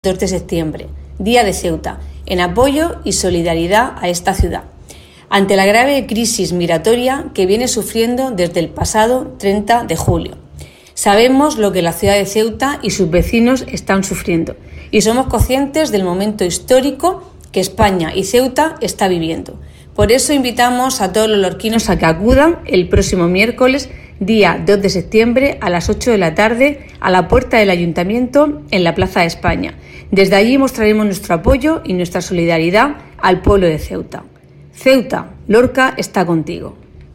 2 de septiembre, Día de Ceuta, en apoyo y solidaridad a esta ciudad, ante la grave crisis migratoria que viene sufriendo desde el pasado 30 de julio. Sabemos lo que la ciudad de Ceuta y sus vecinos están sufriendo y somos conscientes del momento histórico que España y Ceuta está viviendo. Por eso invitamos a todos los lorquinos a que acudan el próximo miércoles, día 2 de septiembre, a las 8 de la tarde, a la puerta del Ayuntamiento en la Plaza de España. Desde allí mostraremos nuestro apoyo y nuestra solidaridad al pueblo de Ceuta. Ceuta, Lorca está contigo.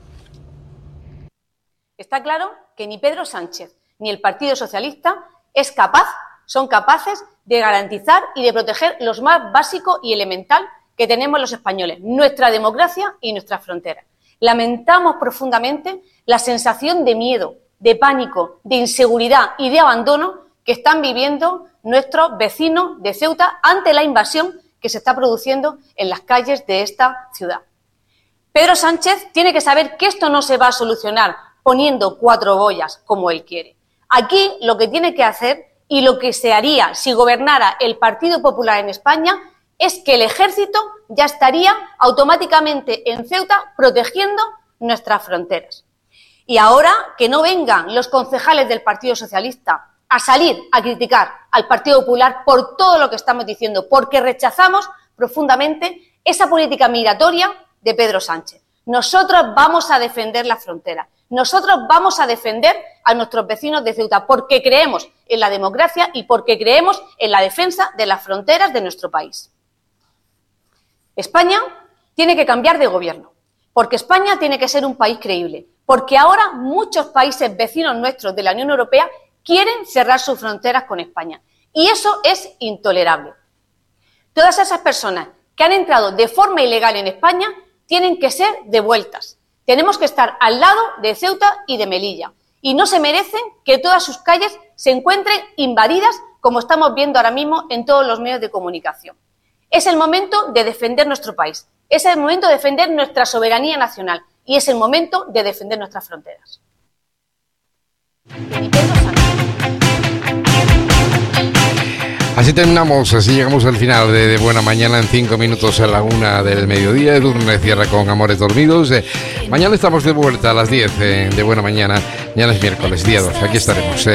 Está claro que ni Pedro Sánchez ni el Partido Socialista son capaces de garantizar y de proteger lo más básico y elemental que tenemos los españoles, nuestra democracia y nuestras fronteras. Lamentamos profundamente la sensación de miedo, de pánico, de inseguridad y de abandono que están viviendo nuestros vecinos de Ceuta ante la invasión que se está produciendo en las calles de esta ciudad. Pedro Sánchez tiene que saber que esto no se va a solucionar poniendo 4 boyas como él quiere. Aquí lo que tiene que hacer y lo que se haría si gobernara el Partido Popular en España es que el ejército ya estaría automáticamente en Ceuta protegiendo nuestras fronteras. Y ahora que no vengan los concejales del Partido Socialista a salir a criticar al Partido Popular por todo lo que estamos diciendo, porque rechazamos profundamente esa política migratoria de Pedro Sánchez. Nosotros vamos a defender la frontera, nosotros vamos a defender a nuestros vecinos de Ceuta, porque creemos en la democracia y porque creemos en la defensa de las fronteras de nuestro país. España tiene que cambiar de gobierno, porque España tiene que ser un país creíble, porque ahora muchos países vecinos nuestros de la Unión Europea quieren cerrar sus fronteras con España, y eso es intolerable. Todas esas personas que han entrado de forma ilegal en España tienen que ser devueltas. Tenemos que estar al lado de Ceuta y de Melilla, y no se merecen que todas sus calles se encuentren invadidas como estamos viendo ahora mismo en todos los medios de comunicación. Es el momento de defender nuestro país, es el momento de defender nuestra soberanía nacional y es el momento de defender nuestras fronteras. Así terminamos, así llegamos al final de Buena Mañana en 5 minutos a la 1 del mediodía. Edurne cierra con Amores Dormidos. Mañana estamos de vuelta a las 10 de Buena Mañana. Mañana es miércoles, día 12, aquí estaremos.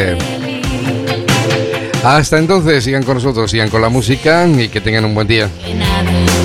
Hasta entonces, sigan con nosotros, sigan con la música y que tengan un buen día.